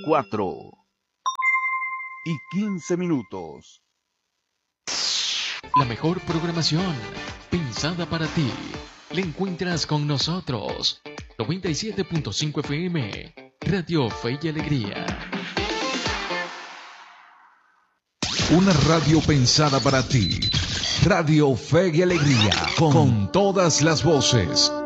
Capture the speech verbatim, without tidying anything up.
cuatro y quince minutos. La mejor programación pensada para ti la encuentras con nosotros. noventa y siete punto cinco F M, Radio Fe y Alegría. Una radio pensada para ti. Radio Fe y Alegría, con todas las voces.